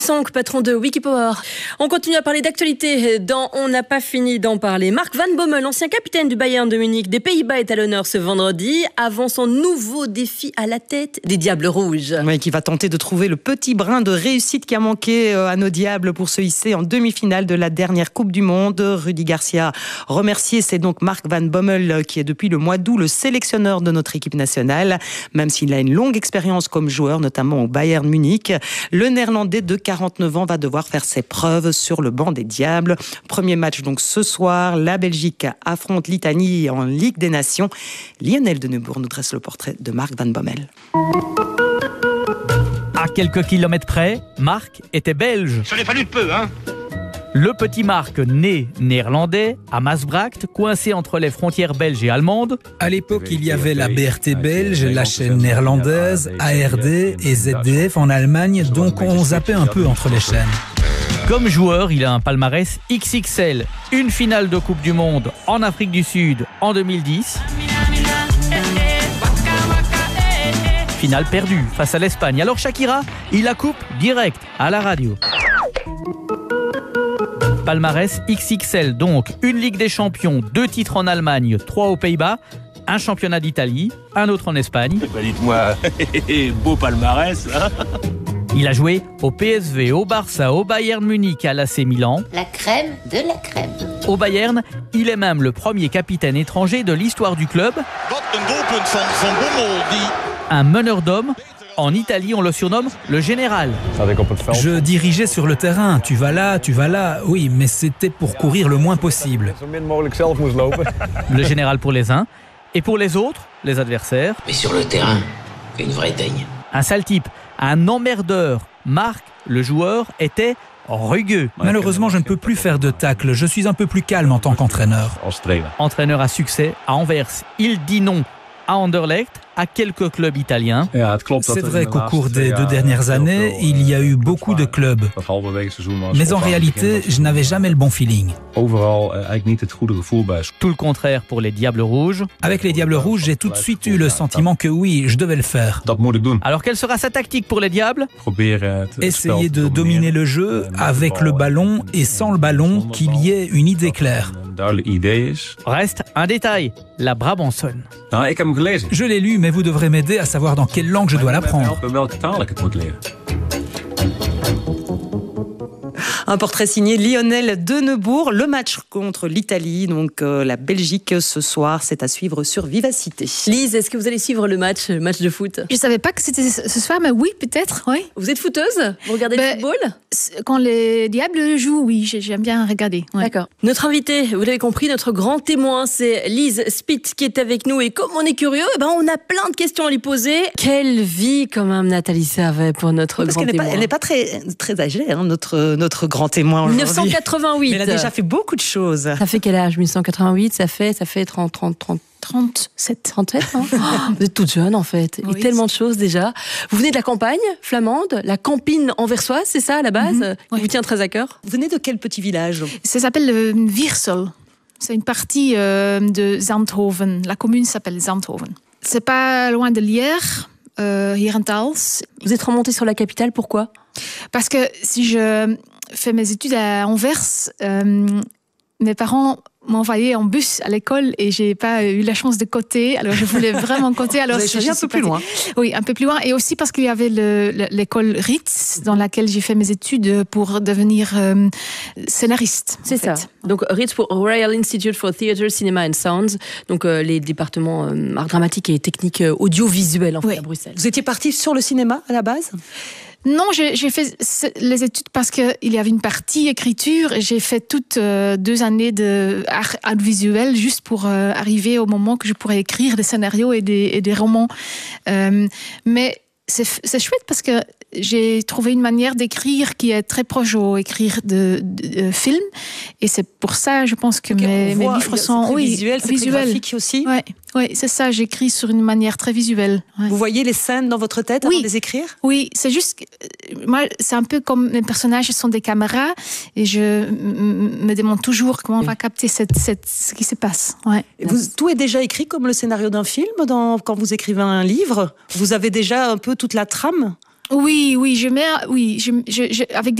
Song, patron de Wikipower. On continue à parler d'actualité dans On n'a pas fini d'en parler. Mark Van Bommel, ancien capitaine du Bayern de Munich des Pays-Bas, est à l'honneur ce vendredi avant son nouveau défi à la tête des Diables Rouges. Oui, qui va tenter de trouver le petit brin de réussite qui a manqué à nos Diables pour se hisser en demi-finale de la dernière Coupe du Monde. Rudy Garcia remercié, c'est donc Mark Van Bommel qui est depuis le mois d'août le sélectionneur de notre équipe nationale. Même s'il a une longue expérience comme joueur, notamment au Bayern Munich, le Néerlandais de 49 ans va devoir faire ses preuves sur le banc des Diables. Premier match donc ce soir, la Belgique affronte l'Italie en Ligue des Nations. Lionel Denebourg nous dresse le portrait de Mark Van Bommel. À quelques kilomètres près, Mark était belge. Ça n'est fallu de peu, hein. Le petit Mark, né néerlandais, à Maasbracht, coincé entre les frontières belges et allemandes. À l'époque, il y avait la BRT belge, la chaîne néerlandaise, ARD et ZDF en Allemagne, donc on zappait un peu entre les chaînes. Comme joueur, il a un palmarès XXL. Une finale de Coupe du Monde en Afrique du Sud en 2010. Finale perdue face à l'Espagne. Alors Shakira, il la coupe direct à la radio. Palmarès XXL, donc une Ligue des Champions, 2 titres en Allemagne, 3 aux Pays-Bas, un championnat d'Italie, un autre en Espagne. Dites-moi, beau palmarès, hein. Il a joué au PSV, au Barça, au Bayern Munich, à l'AC Milan. La crème de la crème. Au Bayern, il est même le premier capitaine étranger de l'histoire du club. Un meneur d'hommes. En Italie, on le surnomme le général. Je dirigeais sur le terrain, tu vas là, oui, mais c'était pour courir le moins possible. Le général pour les uns, et pour les autres, les adversaires. Mais sur le terrain, une vraie teigne. Un sale type, un emmerdeur. Mark, le joueur, était rugueux. Malheureusement, je ne peux plus faire de tacle, je suis un peu plus calme en tant qu'entraîneur. Entraîneur à succès à Anvers, il dit non à Anderlecht, à quelques clubs italiens. C'est vrai qu'au cours des 2 dernières années, il y a eu beaucoup de clubs. Mais en réalité, je n'avais jamais le bon feeling. Tout le contraire pour les Diables Rouges. Avec les Diables Rouges, j'ai tout de suite eu le sentiment que oui, je devais le faire. Alors quelle sera sa tactique pour les Diables ? Essayer de dominer le jeu avec le ballon et sans le ballon, qu'il y ait une idée claire. Reste un détail, la Brabançonne. Je l'ai lu, mais vous devrez m'aider à savoir dans quelle langue je dois l'apprendre. Un portrait signé Lionel Denebourg. Le match contre l'Italie, donc la Belgique ce soir, c'est à suivre sur Vivacité. Lise, est-ce que vous allez suivre le match de foot ? Je savais pas que c'était ce soir, mais oui, peut-être, oui. Vous êtes footeuse ? Vous regardez le football ? Quand les Diables jouent, oui, j'aime bien regarder. Ouais. D'accord. Notre invité, vous l'avez compris, notre grand témoin, c'est Lise Spitt qui est avec nous. Et comme on est curieux, on a plein de questions à lui poser. Quelle vie quand même Nathalie avait pour notre grand témoin ? Elle n'est pas très âgée, hein, notre grand témoin aujourd'hui. 1988. Mais elle a déjà fait beaucoup de choses. Ça fait quel âge ? 1988, ça fait 37 hein. Vous êtes toute jeune en fait. Oui, et tellement de choses déjà. Vous venez de la campagne flamande, la Campine anversoise, c'est ça à la base, qui vous tient très à cœur. Vous venez de quel petit village ? Ça s'appelle Viersel. C'est une partie de Zandhoven. La commune s'appelle Zandhoven. C'est pas loin de Lier, Herentals. Vous êtes remonté sur la capitale, pourquoi ? Parce que si je fais mes études à Anvers, mes parents m'envoyaient en bus à l'école et j'ai pas eu la chance de coter. Alors je voulais vraiment coter. Alors vous avez choisi un peu plus loin. Oui, un peu plus loin. Et aussi parce qu'il y avait l'école Ritz dans laquelle j'ai fait mes études pour devenir scénariste. C'est ça. Donc Ritz pour Royal Institute for Theatre, Cinema and Sounds. Donc les départements art dramatique et technique audiovisuelle en fait à Bruxelles. Vous étiez partie sur le cinéma à la base ? Non, j'ai fait les études parce qu'il y avait une partie écriture et j'ai fait toutes 2 années d'art visuel juste pour arriver au moment que je pourrais écrire des scénarios et des romans. Mais c'est chouette parce que j'ai trouvé une manière d'écrire qui est très proche au écrire de films et c'est pour ça je pense que mes livres sont visuels, c'est très graphique aussi. Oui, c'est ça, j'écris sur une manière très visuelle. Ouais. Vous voyez les scènes dans votre tête avant de les écrire ? Oui, c'est juste que, moi, c'est un peu comme mes personnages sont des caméras et je me demande toujours comment on va capter ce qui se passe. Ouais. Tout est déjà écrit comme le scénario d'un film quand vous écrivez un livre ? Vous avez déjà un peu toute la trame ? Oui, avec